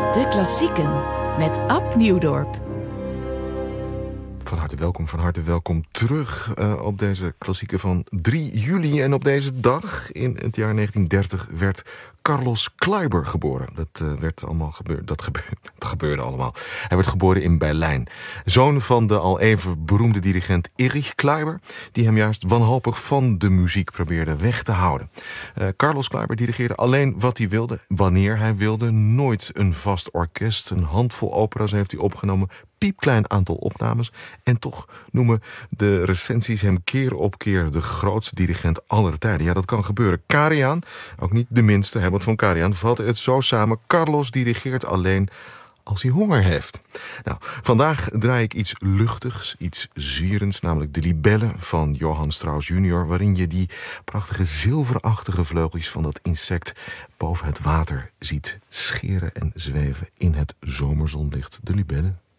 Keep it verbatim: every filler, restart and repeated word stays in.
De Klassieken met Ab Nieuwdorp. Van harte welkom, van harte welkom terug uh, op deze klassieke van drie juli. En op deze dag in het jaar negentien dertig werd Carlos Kleiber geboren. Dat, uh, werd allemaal gebeurd, dat, gebeurde, dat gebeurde allemaal. Hij werd geboren in Berlijn. Zoon van de al even beroemde dirigent Erich Kleiber, die hem juist wanhopig van de muziek probeerde weg te houden. Uh, Carlos Kleiber dirigeerde alleen wat hij wilde, wanneer hij wilde. Nooit een vast orkest, een handvol opera's heeft hij opgenomen. Piepklein aantal opnames. En toch noemen de recensies hem keer op keer de grootste dirigent aller tijden. Ja, dat kan gebeuren. Karajan, ook niet de minste, Herbert von Karajan, vatte het zo samen: Carlos dirigeert alleen als hij honger heeft. Nou, vandaag draai ik iets luchtigs, iets zwierends, namelijk de Libelle van Johann Strauss junior, waarin je die prachtige zilverachtige vleugels van dat insect boven het water ziet scheren en zweven in het zomerzonlicht. De Libelle.